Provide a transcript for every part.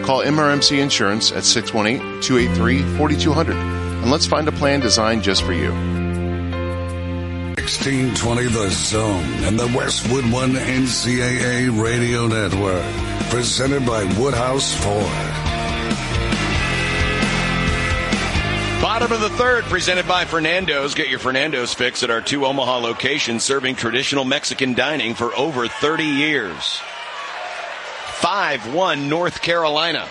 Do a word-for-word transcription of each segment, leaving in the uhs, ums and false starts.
Call M R M C Insurance at six one eight, two eight three, four two zero zero and let's find a plan designed just for you. sixteen twenty The Zone and the Westwood One N C double A Radio Network. Presented by Woodhouse Ford. Bottom of the third, presented by Fernando's. Get your Fernando's fix at our two Omaha locations, serving traditional Mexican dining for over thirty years. five one North Carolina.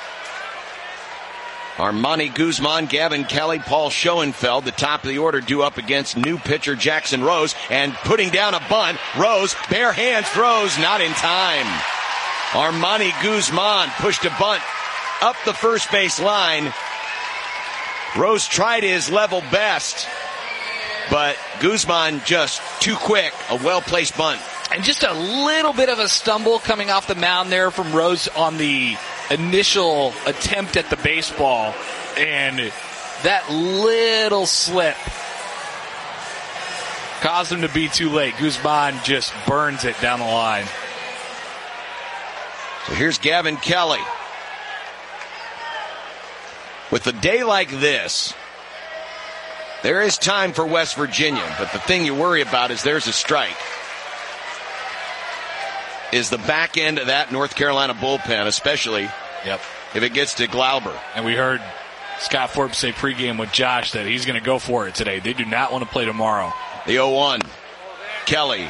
Armani Guzman, Gavin Kelly, Paul Schoenfeld, the top of the order, due up against new pitcher Jackson Rose, and putting down a bunt. Rose, bare hands, throws, not in time. Armani Guzman pushed a bunt up the first base line. Rose tried his level best, but Guzman just too quick, a well-placed bunt. And just a little bit of a stumble coming off the mound there from Rose on the initial attempt at the baseball. And that little slip caused him to be too late. Guzman just burns it down the line. So here's Gavin Kelly. With a day like this, there is time for West Virginia, but the thing you worry about is there's a strike. Is the back end of that North Carolina bullpen, especially yep. if it gets to Glauber. And we heard Scott Forbes say pregame with Josh that he's going to go for it today. They do not want to play tomorrow. The oh one. Kelly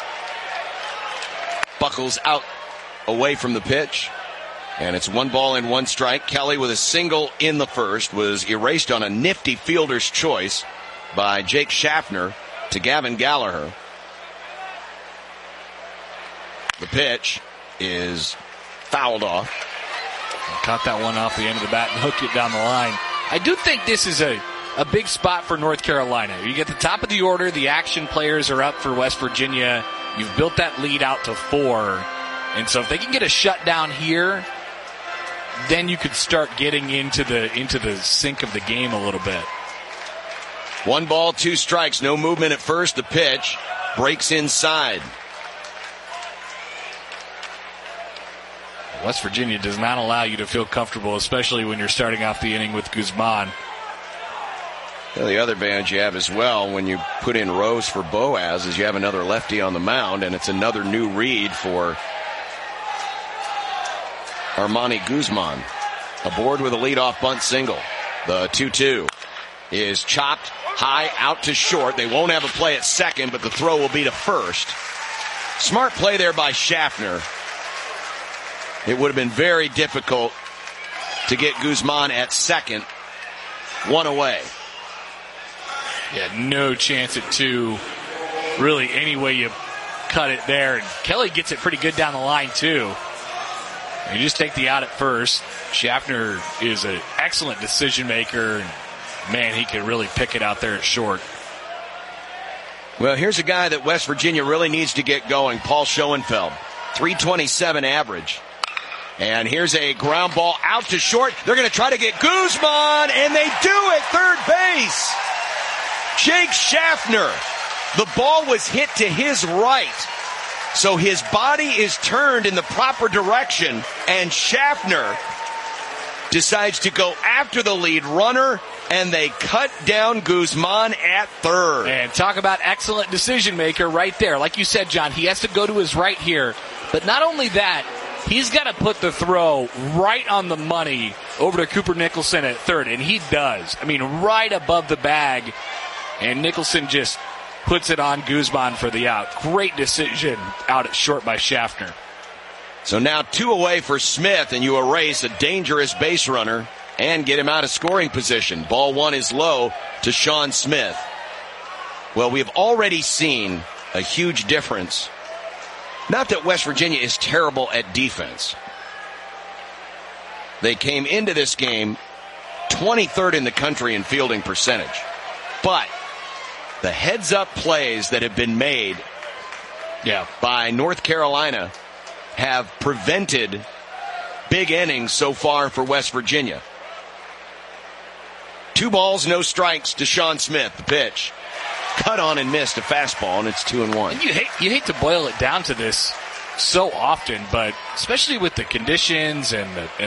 buckles out away from the pitch. And it's one ball and one strike. Kelly with a single in the first was erased on a nifty fielder's choice by Jake Schaffner to Gavin Gallagher. The pitch is fouled off. Caught that one off the end of the bat and hooked it down the line. I do think this is a, a big spot for North Carolina. You get the top of the order. The action players are up for West Virginia. You've built that lead out to four. And so if they can get a shutdown here, then you could start getting into the into the sync of the game a little bit. One ball, two strikes. No movement at first. The pitch breaks inside. West Virginia does not allow you to feel comfortable, especially when you're starting off the inning with Guzman. Well, the other advantage you have as well when you put in Rose for Boaz is you have another lefty on the mound, and it's another new read for Armani Guzman. Aboard with a leadoff bunt single. The two two is chopped high out to short. They won't have a play at second, but the throw will be to first. Smart play there by Schaffner. It would have been very difficult to get Guzman at second. One away. Yeah, no chance at two. Really, any way you cut it there. And Kelly gets it pretty good down the line, too. You just take the out at first. Schaffner is an excellent decision maker. Man, he can really pick it out there at short. Well, here's a guy that West Virginia really needs to get going, Paul Schoenfeld. three twenty-seven average. And here's a ground ball out to short. They're going to try to get Guzman, and they do it, third base. Jake Schaffner. The ball was hit to his right. So his body is turned in the proper direction, and Schaffner decides to go after the lead runner, and they cut down Guzman at third. And talk about excellent decision maker right there. Like you said, John, he has to go to his right here. But not only that, he's got to put the throw right on the money over to Cooper Nicholson at third, and he does. I mean, right above the bag, and Nicholson just puts it on Guzman for the out. Great decision out at short by Schaffner. So now two away for Smith, and you erase a dangerous base runner and get him out of scoring position. Ball one is low to Sean Smith. Well, we have already seen a huge difference. Not that West Virginia is terrible at defense. They came into this game twenty-third in the country in fielding percentage. But the heads-up plays that have been made yeah. by North Carolina have prevented big innings so far for West Virginia. Two balls, no strikes to Sean Smith. The pitch. Cut on and missed a fastball, and it's two and one. And you hate you hate to boil it down to this so often, but especially with the conditions and the, and